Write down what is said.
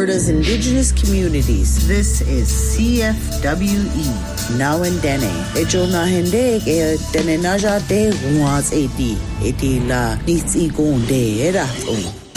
Alberta's Indigenous communities. This is CFWE. Now and Dene. Ejo na hende ke Dene na ja de was eti la nitsi gonde era.